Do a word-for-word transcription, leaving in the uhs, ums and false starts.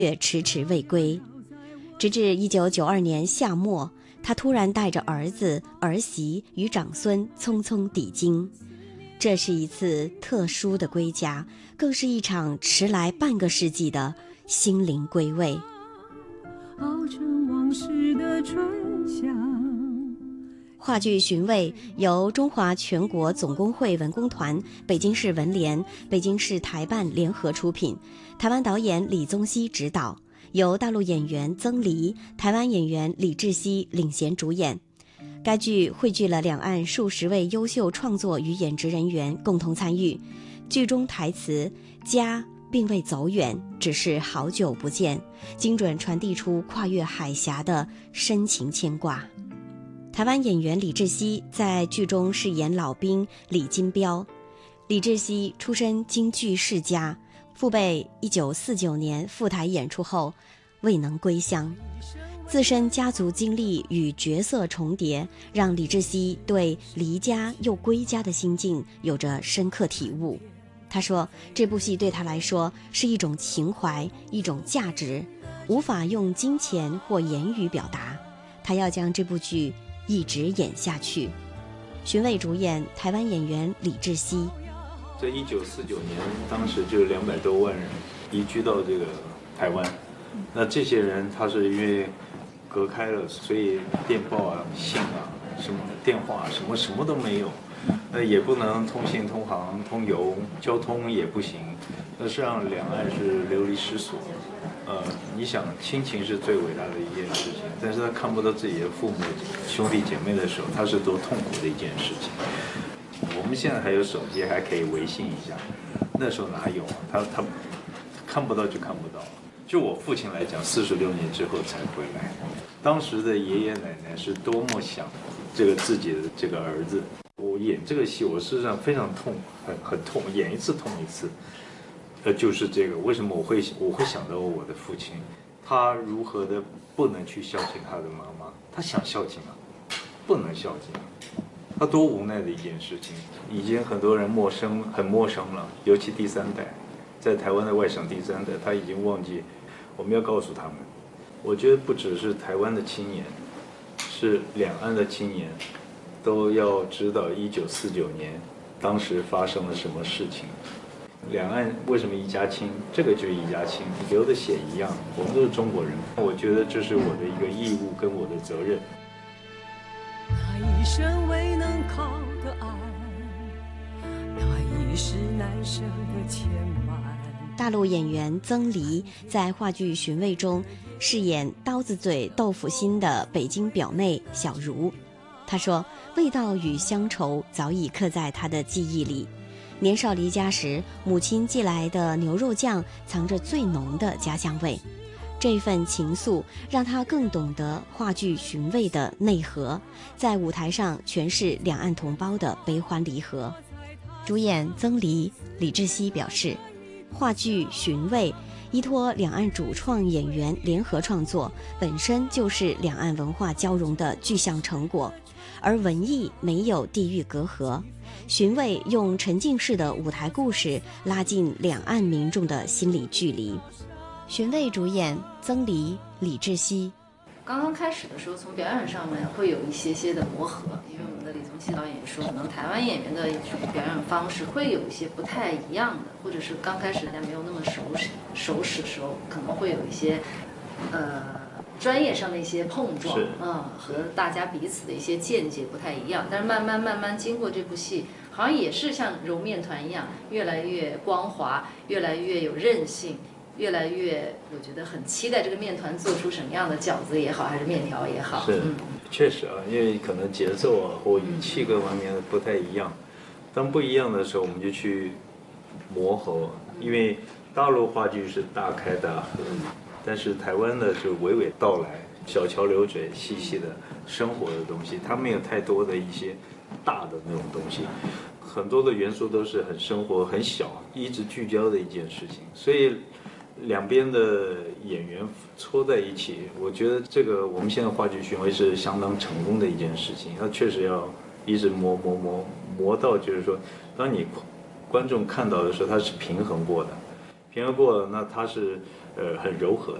却迟迟未归。直至一九九二年夏末，他突然带着儿子、儿媳与长孙匆匆抵京。这是一次特殊的归家，更是一场迟来半个世纪的心灵归位。 熬成往事的春夏。 话剧《寻味》由中华全国总工会文工团、北京市文联、北京市台办联合出品，台湾导演李宗熙执导，由大陆演员曾黎、台湾演员李志熙领衔主演。该剧汇聚了两岸数十位优秀创作与演职人员共同参与。剧中台词“家并未走远，只是好久不见”，精准传递出跨越海峡的深情牵挂。台湾演员李志熙在剧中饰演老兵李金彪。李志熙出身京剧世家，父辈一九四九年赴台演出后未能归乡，自身家族经历与角色重叠，让李志熙对离家又归家的心境有着深刻体悟。他说，这部戏对他来说是一种情怀，一种价值，无法用金钱或言语表达。他要将这部剧一直演下去。寻味主演台湾演员李志熙。 在一九四九年，当时就两百多万人移居到这个台湾。那这些人他是因为隔开了，所以电报啊、信啊、什么电话、啊、什么什么都没有，呃，也不能通信、通航、通邮，交通也不行。那实际上两岸是流离失所。呃，你想，亲情是最伟大的一件事情，但是他看不到自己的父母、兄弟姐妹的时候，他是多痛苦的一件事情。我们现在还有手机，还可以微信一下，那时候哪有啊？他他看不到就看不到。就我父亲来讲，四十六年之后才回来。当时的爷爷奶奶是多么想这个自己的这个儿子。我演这个戏，我事实上非常痛，很很痛，演一次痛一次。呃，就是这个，为什么我会我会想到我的父亲，他如何的不能去孝敬他的妈妈，他想孝敬啊，不能孝敬，他多无奈的一件事情。已经很多人陌生，很陌生了，尤其第三代，在台湾的外省第三代，他已经忘记。我们要告诉他们，我觉得不只是台湾的青年，是两岸的青年，都要知道一九四九年当时发生了什么事情。两岸为什么一家亲？这个就是一家亲，流的血一样，我们都是中国人。我觉得这是我的一个义务跟我的责任。 那一生未能靠的爱，那一世难舍的牵绊。 大陆演员曾黎在话剧《寻味》中饰演刀子嘴豆腐心的北京表妹小茹。她说，味道与乡愁早已刻在她的记忆里。年少离家时，母亲寄来的牛肉酱藏着最浓的家乡味，这份情愫让她更懂得话剧《寻味》的内核，在舞台上诠释两岸同胞的悲欢离合。主演曾黎、李志熙表示，话剧《寻味》依托两岸主创演员联合创作，本身就是两岸文化交融的具象成果，而文艺没有地域隔阂。寻味用沉浸式的舞台故事拉近两岸民众的心理距离。寻味主演曾黎、李志熙。 刚刚开始的时候，从表演上面会有一些些的磨合，因为我们的李宗熙导演说，可能台湾演员的一种表演方式会有一些不太一样的，或者是刚开始大家没有那么熟识熟识的时候，可能会有一些呃专业上的一些碰撞，嗯，和大家彼此的一些见解不太一样。但是慢慢慢慢经过这部戏，好像也是像揉面团一样，越来越光滑，越来越有韧性。越来越，我觉得很期待这个面团做出什么样的饺子也好，还是面条也好。 是， 嗯、 确实啊，因为可能节奏啊或语气各方面不太一样。当不一样的时候，我们就去磨合。因为大陆话剧是大开大合，嗯、但是台湾的就娓娓道来，小桥流水，细细的生活的东西，它没有太多的一些大的那种东西。很多的元素都是很生活、很小，一直聚焦的一件事情，所以两边的演员搓在一起，我觉得这个我们现在话剧巡回是相当成功的一件事情。它确实要一直磨磨磨磨到，就是说，当你观众看到的时候，它是平衡过的，平衡过了，那它是呃很柔和